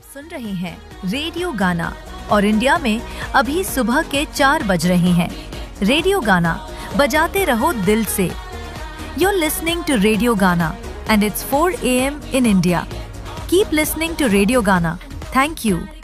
सुन रहे हैं रेडियो गाना और इंडिया में अभी सुबह के 4 बज रहे हैं। रेडियो गाना बजाते रहो दिल से। You're listening to Radio Ghana and it's 4 a.m. in India. Keep listening to Radio Ghana. Thank you.